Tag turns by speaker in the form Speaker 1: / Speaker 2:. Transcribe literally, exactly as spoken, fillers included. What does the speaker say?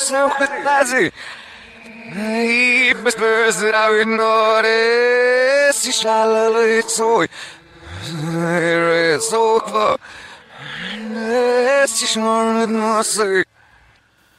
Speaker 1: so crazy. I whispers that I ignore it. She shall it so. There is so far. She shall not say.